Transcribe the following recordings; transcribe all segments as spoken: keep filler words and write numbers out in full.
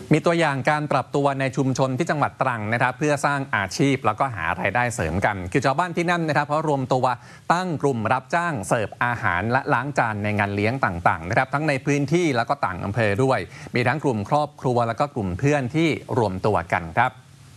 มีตัวอย่างการปรับตัวในชุมชนที่จังหวัดตรังนะครับเพื่อสร้างอาชีพแล้วก็หารายได้เสริมกันคือชาวบ้านที่นั่นนะครับเพราะรวมตัวตั้งกลุ่มรับจ้างเสิร์ฟอาหารและล้างจานในงานเลี้ยงต่างๆนะครับทั้งในพื้นที่แล้วก็ต่างอำเภอด้วยมีทั้งกลุ่มครอบครัวแล้วก็กลุ่มเพื่อนที่รวมตัวกันครับ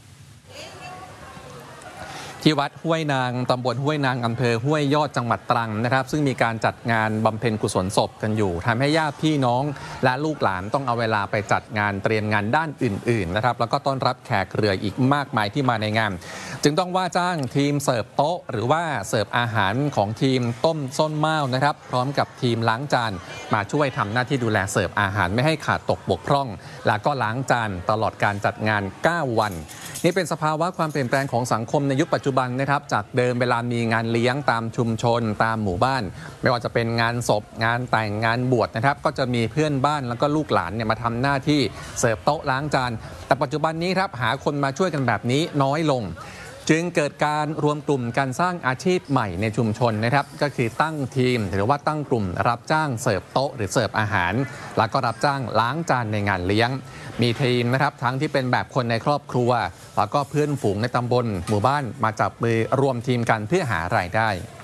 ที่วัดห้วยนางตำบลห้วยนางอำเภอห้วยยอดจังหวัดตรังนะครับซึ่งมีการจัดงานบำเพ็ญกุศลศพกันอยู่ทำให้ญาติพี่น้องและลูกหลานต้องเอาเวลาไปจัดงานเตรียมงานด้านอื่นๆนะครับแล้วก็ต้อนรับแขกเรืออีกมากมายที่มาในงานจึงต้องว่าจ้างทีมเสิร์ฟโต๊ะหรือว่าเสิร์ฟอาหารของทีมต้มส้นม้าวนะครับพร้อมกับทีมล้างจานมาช่วยทำหน้าที่ดูแลเสิร์ฟอาหารไม่ให้ขาดตกบกพร่องแล้วก็ล้างจานตลอดการจัดงานเก้าวันนี่เป็นสภาวะความเปลี่ยนแปลงของสังคมในยุคปัจจุบันนะครับจากเดิมเวลามีงานเลี้ยงตามชุมชนตามหมู่บ้านไม่ว่าจะเป็นงานศพงานแต่งงานบวชนะครับก็จะมีเพื่อนบ้านแล้วก็ลูกหลานเนี่ยมาทำหน้าที่เสิร์ฟโต๊ะล้างจานแต่ปัจจุบันนี้ครับหาคนมาช่วยกันแบบนี้น้อยลงจึงเกิดการรวมกลุ่มการสร้างอาชีพใหม่ในชุมชนนะครับก็คือตั้งทีมหรือว่าตั้งกลุ่มรับจ้างเสิร์ฟโต๊ะหรือเสิร์ฟอาหารแล้วก็รับจ้างล้างจานในงานเลี้ยงมีทีมนะครับทั้งที่เป็นแบบคนในครอบครัวแล้วก็เพื่อนฝูงในตำบลหมู่บ้านมาจับมือรวมทีมกันเพื่อหารายได้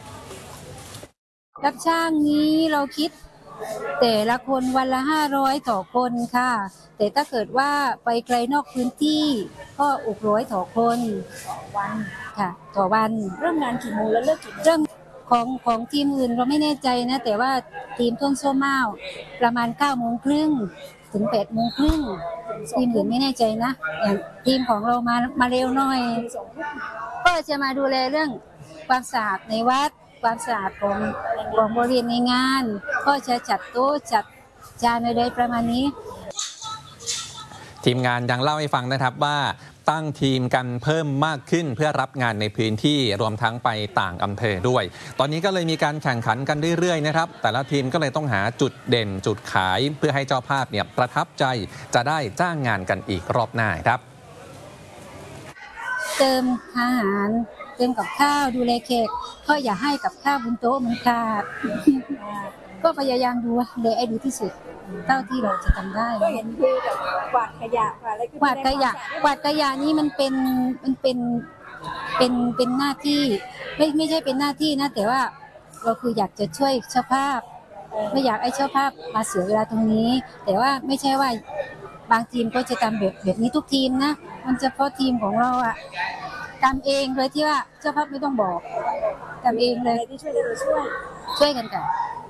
รับจ้างนี้เราคิดแต่ละคนวันละห้าร้อยต่อคนค่ะแต่ถ้าเกิดว่าไปไกลนอกพื้นที่ก็หกร้อยต่อคนวันค่ะต่อวันเริ่มงานกี่โมงแล้วเลิกกี่โมงเริ่มของของทีมอื่นเราไม่แน่ใจนะแต่ว่าทีมต้นส้มม้าวประมาณเก้าโมงครึ่งถึงแปดโมงครึ่งทีมอื่นไม่แน่ใจนะอย่างทีมของเรามามาเร็วหน่อยก็จะมาดูแลเรื่องความสะอาดในวัดความสะอาดของของบริเวณในงานก็จะจัดโต๊ะจัดจานอะไรประมาณนี้ทีมงานยังเล่าให้ฟังนะครับว่าตั้งทีมกันเพิ่มมากขึ้นเพื่อรับงานในพื้นที่รวมทั้งไปต่างอำเภอด้วยตอนนี้ก็เลยมีการแข่งขันกันเรื่อยๆนะครับแต่ละทีมก็เลยต้องหาจุดเด่นจุดขายเพื่อให้เจ้าภาพเนี่ยประทับใจจะได้จ้างงานกันอีกรอบหน้าครับเติมอาหารเติมกับข้าวดูแลแขกก็อย่าให้กับข้าวบนโต๊ะมันขาด ก็พยายามดูเลยไอ้ดีที่สุดเท่าที่เราจะทำได้ก็เห็นคือแบบกวาดขยะกวาดอะไรกวาดขยะกวาดขยะนี่มันเป็นมันเป็นเป็นเป็นหน้าที่ไม่ไม่ใช่เป็นหน้าที่นะแต่ว่าเราคืออยากจะช่วยเจ้าภาพไม่อยากให้เจ้าภาพมาเสียเวลาตรงนี้แต่ว่าไม่ใช่ว่าบางทีมก็จะทำแบบแบบนี้ทุกทีมนะมันเฉพาะทีมของเราอะทำเองเลยที่ว่าเจ้าภาพไม่ต้องบอกทำเองเลยที่ช่วยเราช่วยช่วยกันกัน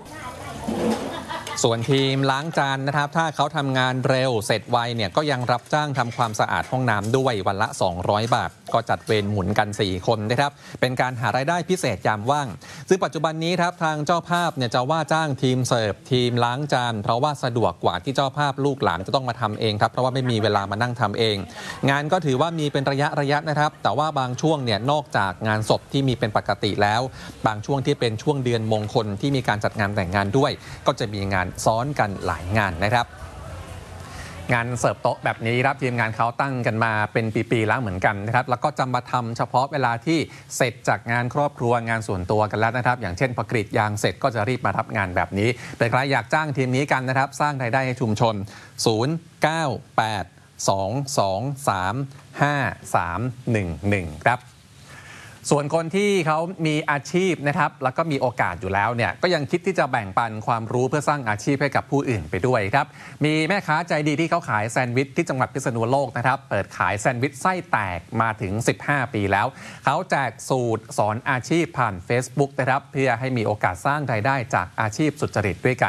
ส่วนทีมล้างจานนะครับถ้าเขาทำงานเร็วเสร็จไวเนี่ยก็ยังรับจ้างทำความสะอาดห้องน้ำด้วยวันละสองร้อยบาทก็จัดเวรหมุนกันสี่คนนะครับเป็นการหารายได้พิเศษยามว่างซึ่งปัจจุบันนี้ครับทางเจ้าภาพเนี่ยจะว่าจ้างทีมเสิร์ฟทีมล้างจานเพราะว่าสะดวกกว่าที่เจ้าภาพลูกหลานจะต้องมาทำเองครับเพราะว่าไม่มีเวลามานั่งทำเองงานก็ถือว่ามีเป็นระยะระยะนะครับแต่ว่าบางช่วงเนี่ยนอกจากงานศพที่มีเป็นปกติแล้วบางช่วงที่เป็นช่วงเดือนมงคลที่มีการจัดงานแต่งงานด้วยก็จะมีงานซ้อนกันหลายงานนะครับงานเสิร์ฟโต๊ะแบบนี้ครับทีมงานเขาตั้งกันมาเป็นปีๆแล้วเหมือนกันนะครับแล้วก็จะมาทำเฉพาะเวลาที่เสร็จจากงานครอบครัวงานส่วนตัวกันแล้วนะครับอย่างเช่นพอกรีดยางเสร็จก็จะรีบมารับงานแบบนี้เป็นใครอยากจ้างทีมนี้กันนะครับสร้างรายได้ให้ชุมชนศูนย์ เก้า แปด สอง สอง สาม ห้า สาม หนึ่ง หนึ่งครับส่วนคนที่เขามีอาชีพนะครับแล้วก็มีโอกาสอยู่แล้วเนี่ยก็ยังคิดที่จะแบ่งปันความรู้เพื่อสร้างอาชีพให้กับผู้อื่นไปด้วยครับมีแม่ค้าใจดีที่เขาขายแซนด์วิชที่จังหวัดพิษณุโลกนะครับเปิดขายแซนด์วิชไส้แตกมาถึงสิบห้าปีแล้วเขาแจกสูตรสอนอาชีพผ่าน Facebook นะครับเพื่อให้มีโอกาสสร้างรายได้จากอาชีพสุจริตด้วยกัน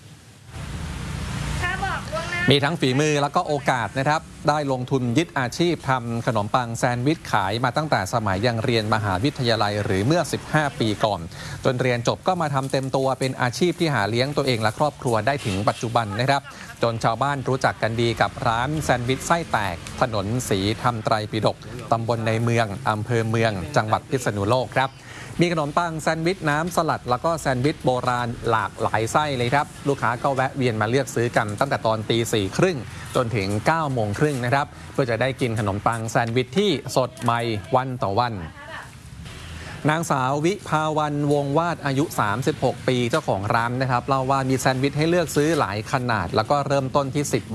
มีทั้งฝีมือแล้วก็โอกาสนะครับได้ลงทุนยึดอาชีพทำขนมปังแซนด์วิชขายมาตั้งแต่สมัยยังเรียนมหาวิทยาลัยหรือเมื่อสิบห้าปีก่อนจนเรียนจบก็มาทำเต็มตัวเป็นอาชีพที่หาเลี้ยงตัวเองและครอบครัวได้ถึงปัจจุบันนะครับจนชาวบ้านรู้จักกันดีกับร้านแซนด์วิชไส้แตกถนนศรีธรรมไตรปิฎกตำบลในเมืองอำเภอเมืองจังหวัดพิษณุโลกครับมีขนมปังแซนด์วิชน้ำสลัดแล้วก็แซนด์วิชโบราณหลากหลายไส้เลยครับลูกค้าก็แวะเวียนมาเลือกซื้อกันตั้งแต่ตอนตีสี่ครึ่งจนถึงเก้าโมงครึ่งนะครับเพื่อจะได้กินขนมปังแซนด์วิชที่สดใหม่วันต่อวันนางสาววิภาวันวงวาดอายุสามสิบหกปีเจ้าของร้านนะครับเล่าว่ามีแซนด์วิชให้เลือกซื้อหลายขนาดแล้วก็เริ่มต้นที่สิบ